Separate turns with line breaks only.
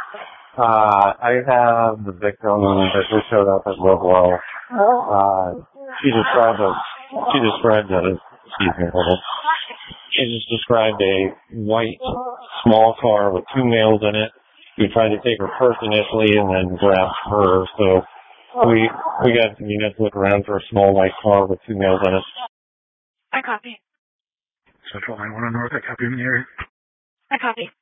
I have the victim that just showed up at Lovewell. She described a white small car with two males in it. We tried to take her purse initially and then grabbed her. So we got some units to look around for a small white car with two males in it.
I copy.
Central 911 North, I copy in the area.
I copy.